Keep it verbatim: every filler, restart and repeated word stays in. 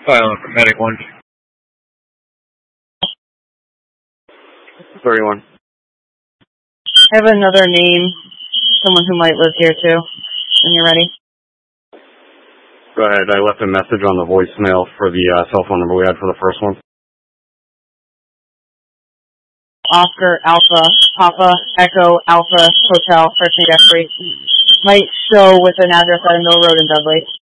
Silent for medic one. thirty-one. I have another name, someone who might live here too, when you're ready. Go ahead, I left a message on the voicemail for the uh, cell phone number we had for the first one. Oscar, Alpha, Papa, Echo, Alpha, Hotel, First Name Jeffrey. Might show with an address at a Mill Road in Dudley.